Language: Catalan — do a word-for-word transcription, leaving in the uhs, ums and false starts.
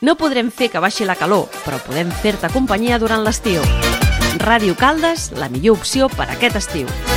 No podrem fer que baixi la calor, però podem fer-te companyia durant l'estiu. Ràdio Caldes, la millor opció per a aquest estiu.